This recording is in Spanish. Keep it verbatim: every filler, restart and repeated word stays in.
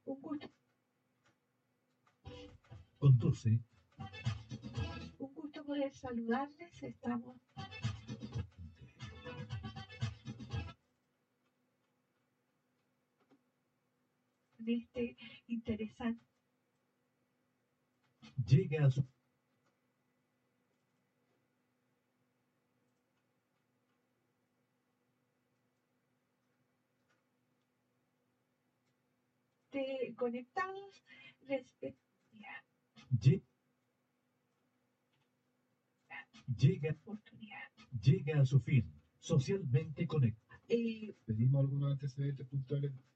Un gusto, Conduce un gusto poder saludarles. Estamos en este interesante llega a su de conectados respecto lle- llega oportunidad. llega a su fin. Socialmente conectado. Eh, ¿Pedimos algunos antecedentes puntuales